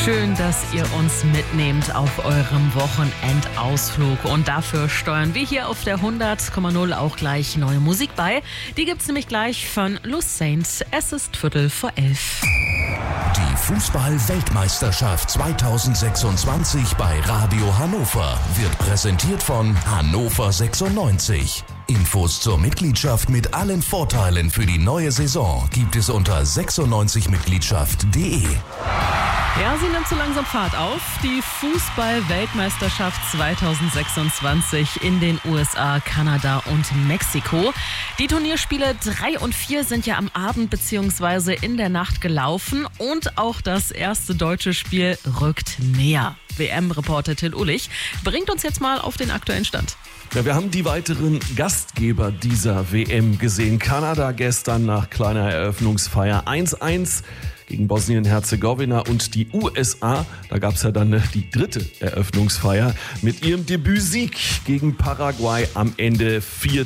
Schön, dass ihr uns mitnehmt auf eurem Wochenendausflug. Und dafür steuern wir hier auf der 100,0 auch gleich neue Musik bei. Die gibt's nämlich gleich von Loose Saints. Es ist 11:15. Die Fußball-Weltmeisterschaft 2026 bei Radio Hannover wird präsentiert von Hannover 96. Infos zur Mitgliedschaft mit allen Vorteilen für die neue Saison gibt es unter 96mitgliedschaft.de. Ja, sie nimmt so langsam Fahrt auf. Die Fußball-Weltmeisterschaft 2026 in den USA, Kanada und Mexiko. Die Turnierspiele 3 und 4 sind ja am Abend bzw. in der Nacht gelaufen. Und auch das erste deutsche Spiel rückt näher. WM-Reporter Till Ullich bringt uns jetzt mal auf den aktuellen Stand. Ja, wir haben die weiteren Gastgeber dieser WM gesehen. Kanada gestern nach kleiner Eröffnungsfeier 1:1 gegen Bosnien-Herzegowina und die USA, da gab es ja dann die dritte Eröffnungsfeier mit ihrem Debütsieg gegen Paraguay am Ende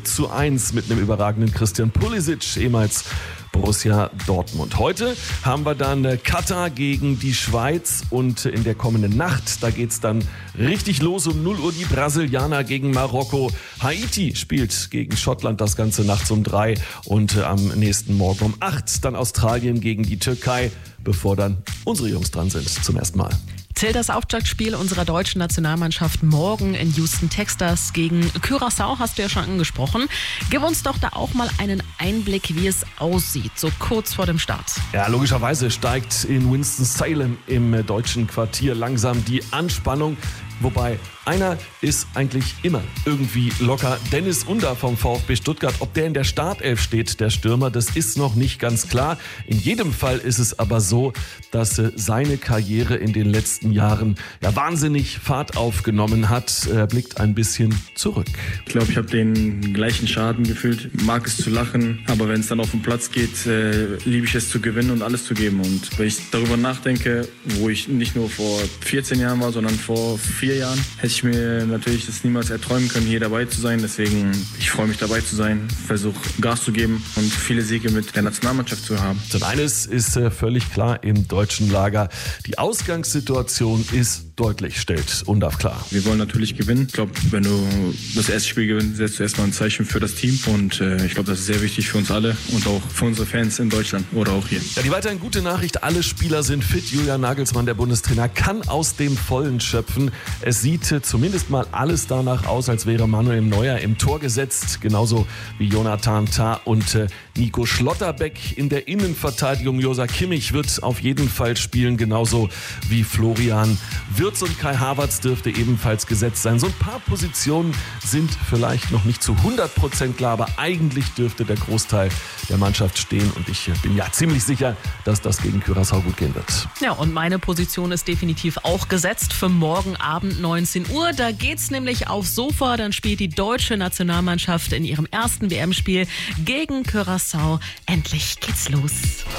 4:1 mit einem überragenden Christian Pulisic, ehemals Borussia Dortmund. Heute haben wir dann Katar gegen die Schweiz und in der kommenden Nacht, da geht's dann richtig los um 0 Uhr die Brasilianer gegen Marokko. Haiti spielt gegen Schottland das Ganze nachts um 3 und am nächsten Morgen um 8 dann Australien gegen die Türkei, bevor dann unsere Jungs dran sind zum ersten Mal. Till, das Auftaktspiel unserer deutschen Nationalmannschaft morgen in Houston, Texas gegen Curaçao hast du ja schon angesprochen. Gib uns doch da auch mal einen Einblick, wie es aussieht, so kurz vor dem Start. Ja, logischerweise steigt in Winston-Salem im deutschen Quartier langsam die Anspannung. Wobei, einer ist eigentlich immer irgendwie locker. Dennis Under vom VfB Stuttgart, ob der in der Startelf steht, der Stürmer, das ist noch nicht ganz klar. In jedem Fall ist es aber so, dass seine Karriere in den letzten Jahren ja wahnsinnig Fahrt aufgenommen hat. Er blickt ein bisschen zurück. Ich glaube, ich habe den gleichen Schaden gefühlt. Ich mag es zu lachen, aber wenn es dann auf den Platz geht, liebe ich es zu gewinnen und alles zu geben. Und wenn ich darüber nachdenke, wo ich nicht nur vor 14 Jahren war, sondern vor 4 Jahren, hätte ich mir natürlich das niemals erträumen können, hier dabei zu sein. Deswegen, ich freue mich dabei zu sein, versuche Gas zu geben und viele Siege mit der Nationalmannschaft zu haben. Und eines ist völlig klar im deutschen Lager. Die Ausgangssituation ist deutlich, stellt Undav klar. Wir wollen natürlich gewinnen. Ich glaube, wenn du das erste Spiel gewinnst, setzt du erstmal ein Zeichen für das Team. Und ich glaube, das ist sehr wichtig für uns alle und auch für unsere Fans in Deutschland oder auch hier. Ja, die weiterhin gute Nachricht, alle Spieler sind fit. Julian Nagelsmann, der Bundestrainer, kann aus dem Vollen schöpfen. Es sieht zumindest mal alles danach aus, als wäre Manuel Neuer im Tor gesetzt. Genauso wie Jonathan Tah und Nico Schlotterbeck. In der Innenverteidigung Joshua Kimmich wird auf jeden Fall spielen, genauso wie Florian Wirtz, und Kai Havertz dürfte ebenfalls gesetzt sein. So ein paar Positionen sind vielleicht noch nicht zu 100% klar, aber eigentlich dürfte der Großteil der Mannschaft stehen und ich bin ja ziemlich sicher, dass das gegen Curaçao gut gehen wird. Ja, und meine Position ist definitiv auch gesetzt für morgen Abend 19 Uhr. Da geht's nämlich aufs Sofa, dann spielt die deutsche Nationalmannschaft in ihrem ersten WM-Spiel gegen Curaçao. Endlich geht's los.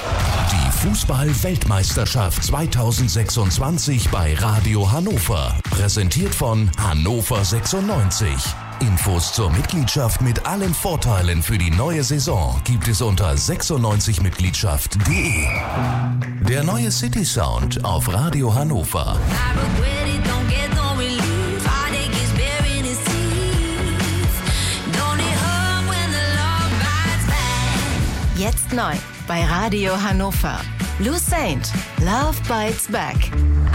Die Fußball-Weltmeisterschaft 2026 bei Radio Hannover. Präsentiert von Hannover 96. Infos zur Mitgliedschaft mit allen Vorteilen für die neue Saison gibt es unter 96mitgliedschaft.de. Der neue City Sound auf Radio Hannover. Jetzt neu bei Radio Hannover. Loose Saint, Love Bites Back.